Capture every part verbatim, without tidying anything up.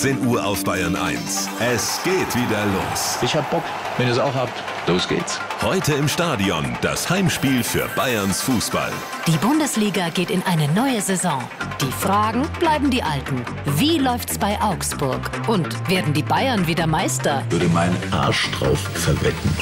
zehn Uhr auf Bayern eins. Es geht wieder los. Ich hab Bock. Wenn ihr es auch habt, los geht's. Heute im Stadion das Heimspiel für Bayerns Fußball. Die Bundesliga geht in eine neue Saison. Die Fragen bleiben die alten. Wie läuft's bei Augsburg? Und werden die Bayern wieder Meister? Würde meinen Arsch drauf verwetten.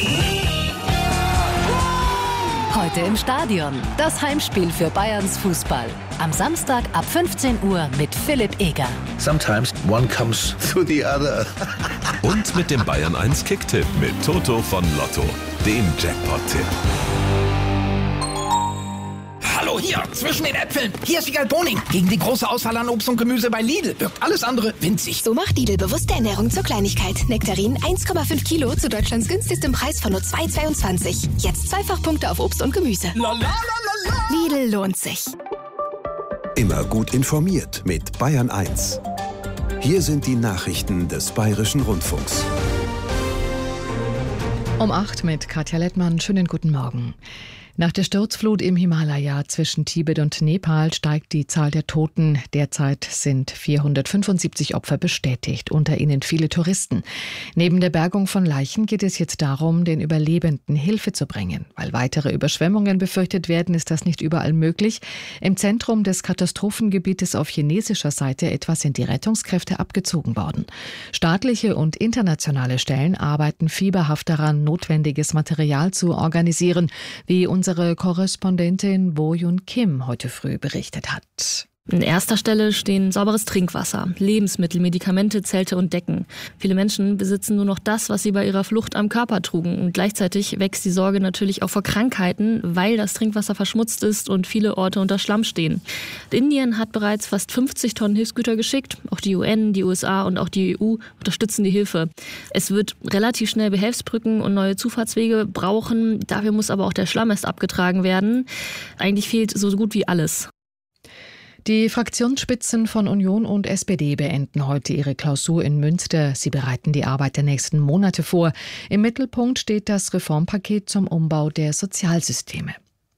Heute im Stadion. Das Heimspiel für Bayerns Fußball. Am Samstag ab fünfzehn Uhr mit Philipp Eger. Sometimes one comes to the other. Und mit dem Bayern eins Kicktipp mit Toto von Lotto, dem Jackpot-Tipp. Hallo, hier, zwischen den Äpfeln. Hier ist Wiegald Boning. Gegen die große Auswahl an Obst und Gemüse bei Lidl wirkt alles andere winzig. So macht Lidl bewusste Ernährung zur Kleinigkeit. Nektarin eins Komma fünf Kilo zu Deutschlands günstigstem Preis von nur zwei Komma zweiundzwanzig. Jetzt Zweifachpunkte auf Obst und Gemüse. La, la, la, la, la. Lidl lohnt sich. Immer gut informiert mit Bayern eins. Hier sind die Nachrichten des Bayerischen Rundfunks. Um acht mit Katja Lettmann. Schönen guten Morgen. Nach der Sturzflut im Himalaya zwischen Tibet und Nepal steigt die Zahl der Toten. Derzeit sind vierhundertfünfundsiebzig Opfer bestätigt, unter ihnen viele Touristen. Neben der Bergung von Leichen geht es jetzt darum, den Überlebenden Hilfe zu bringen. Weil weitere Überschwemmungen befürchtet werden, ist das nicht überall möglich. Im Zentrum des Katastrophengebietes auf chinesischer Seite etwa sind die Rettungskräfte abgezogen worden. Staatliche und internationale Stellen arbeiten fieberhaft daran, notwendiges Material zu organisieren, wie unser Unsere Korrespondentin Bo-Yun Kim heute früh berichtet hat. An erster Stelle stehen sauberes Trinkwasser, Lebensmittel, Medikamente, Zelte und Decken. Viele Menschen besitzen nur noch das, was sie bei ihrer Flucht am Körper trugen. Und gleichzeitig wächst die Sorge natürlich auch vor Krankheiten, weil das Trinkwasser verschmutzt ist und viele Orte unter Schlamm stehen. Indien hat bereits fast fünfzig Tonnen Hilfsgüter geschickt. Auch die U N, die U S A und auch die E U unterstützen die Hilfe. Es wird relativ schnell Behelfsbrücken und neue Zufahrtswege brauchen. Dafür muss aber auch der Schlamm erst abgetragen werden. Eigentlich fehlt so gut wie alles. Die Fraktionsspitzen von Union und S P D beenden heute ihre Klausur in Münster. Sie bereiten die Arbeit der nächsten Monate vor. Im Mittelpunkt steht das Reformpaket zum Umbau der Sozialsysteme.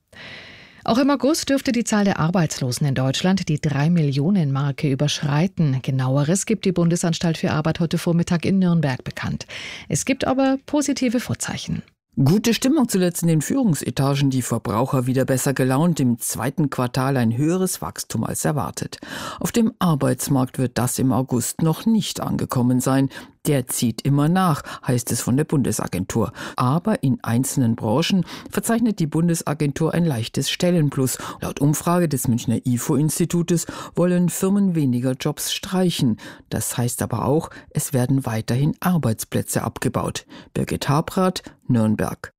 Auch im August dürfte die Zahl der Arbeitslosen in Deutschland die drei Millionen Marke überschreiten. Genaueres gibt die Bundesanstalt für Arbeit heute Vormittag in Nürnberg bekannt. Es gibt aber positive Vorzeichen. Gute Stimmung zuletzt in den Führungsetagen, die Verbraucher wieder besser gelaunt, im zweiten Quartal ein höheres Wachstum als erwartet. Auf dem Arbeitsmarkt wird das im August noch nicht angekommen sein. Der zieht immer nach, heißt es von der Bundesagentur. Aber in einzelnen Branchen verzeichnet die Bundesagentur ein leichtes Stellenplus. Laut Umfrage des Münchner I F O-Institutes wollen Firmen weniger Jobs streichen. Das heißt aber auch, es werden weiterhin Arbeitsplätze abgebaut. Birgit Habrath, Nürnberg.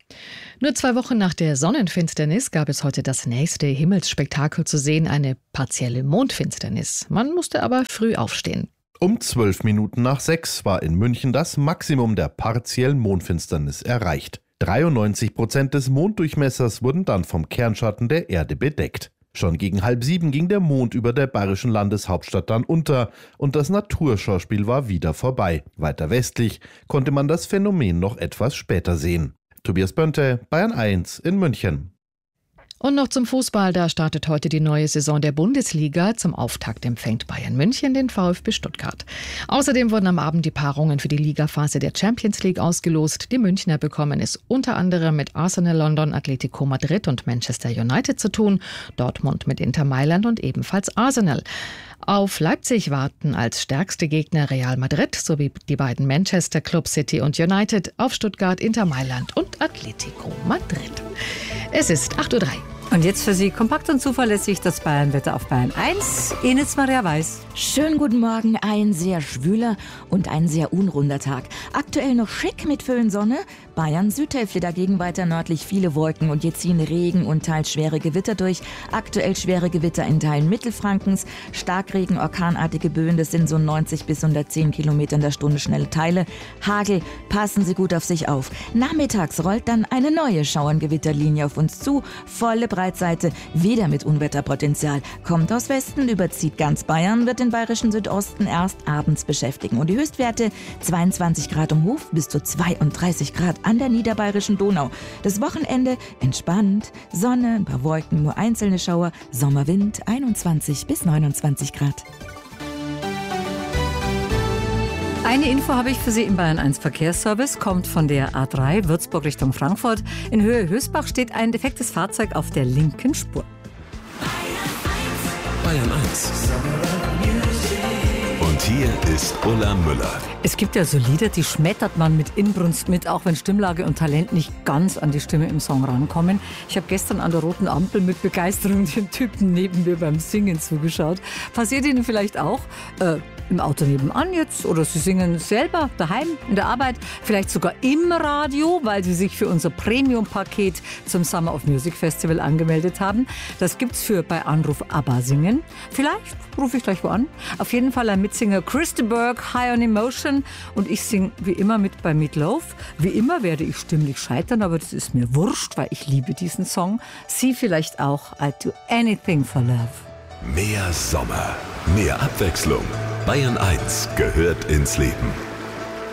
Nur zwei Wochen nach der Sonnenfinsternis gab es heute das nächste Himmelsspektakel zu sehen, eine partielle Mondfinsternis. Man musste aber früh aufstehen. Um zwölf Minuten nach sechs war in München das Maximum der partiellen Mondfinsternis erreicht. dreiundneunzig Prozent des Monddurchmessers wurden dann vom Kernschatten der Erde bedeckt. Schon gegen halb sieben ging der Mond über der bayerischen Landeshauptstadt dann unter und das Naturschauspiel war wieder vorbei. Weiter westlich konnte man das Phänomen noch etwas später sehen. Tobias Bönte, Bayern eins in München. Und noch zum Fußball, da startet heute die neue Saison der Bundesliga. Zum Auftakt empfängt Bayern München den VfB Stuttgart. Außerdem wurden am Abend die Paarungen für die Ligaphase der Champions League ausgelost. Die Münchner bekommen es unter anderem mit Arsenal London, Atletico Madrid und Manchester United zu tun, Dortmund mit Inter Mailand und ebenfalls Arsenal. Auf Leipzig warten als stärkste Gegner Real Madrid sowie die beiden Manchester Club City und United, auf Stuttgart, Inter Mailand und Atletico Madrid. Es ist acht Uhr drei. Und jetzt für Sie kompakt und zuverlässig das Bayernwetter auf Bayern eins. Ines Maria Weiß. Schönen guten Morgen. Ein sehr schwüler und ein sehr unrunder Tag. Aktuell noch schick mit Föhnsonne. Bayern Südhälfte dagegen weiter nördlich viele Wolken und hier ziehen Regen und teils schwere Gewitter durch. Aktuell schwere Gewitter in Teilen Mittelfrankens. Starkregen, orkanartige Böen, das sind so neunzig bis hundertzehn Kilometer in der Stunde schnelle Teile. Hagel, passen Sie gut auf sich auf. Nachmittags rollt dann eine neue Schauer- und Gewitterlinie auf uns zu. Volle Breitseite, wieder mit Unwetterpotenzial. Kommt aus Westen, überzieht ganz Bayern, wird den bayerischen Südosten erst abends beschäftigen. Und die Höchstwerte zweiundzwanzig Grad um Hof bis zu zweiunddreißig Grad an der niederbayerischen Donau. Das Wochenende entspannt, Sonne, ein paar Wolken, nur einzelne Schauer, Sommerwind einundzwanzig bis neunundzwanzig Grad. Eine Info habe ich für Sie im Bayern eins Verkehrsservice, kommt von der A drei Würzburg Richtung Frankfurt. In Höhe Hösbach steht ein defektes Fahrzeug auf der linken Spur. Bayern eins. Und hier ist Ulla Müller. Es gibt ja so Lieder, die schmettert man mit Inbrunst mit, auch wenn Stimmlage und Talent nicht ganz an die Stimme im Song rankommen. Ich habe gestern an der roten Ampel mit Begeisterung dem Typen neben mir beim Singen zugeschaut. Passiert Ihnen vielleicht auch? Äh, im Auto nebenan jetzt oder Sie singen selber daheim in der Arbeit, vielleicht sogar im Radio, weil Sie sich für unser Premium-Paket zum Summer of Music Festival angemeldet haben. Das gibt's für bei Anruf ABBA singen. Vielleicht rufe ich gleich wo an. Auf jeden Fall ein Mitsinger Christy Burke, High on Emotion, und ich singe wie immer mit bei Meat Loaf. Wie immer werde ich stimmlich scheitern, aber das ist mir wurscht, weil ich liebe diesen Song. Sie vielleicht auch. I'd do anything for love. Mehr Sommer, mehr Abwechslung. Bayern eins gehört ins Leben.